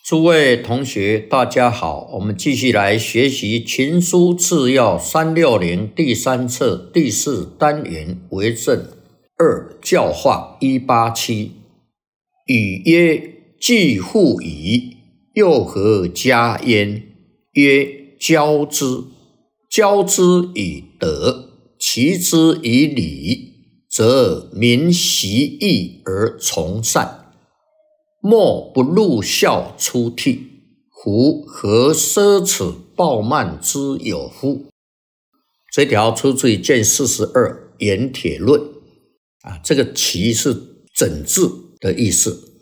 诸位同学，大家好，我们继续来学习《群书治要360》第3册第4单元为政2教化187。语曰：既复矣，又何加焉？曰：教之。教之以德，齐之以礼，则民习义而从善。莫不入孝出悌，夫何奢侈暴慢之有乎？这条出自于《卷42盐铁论》这个齐是整治的意思。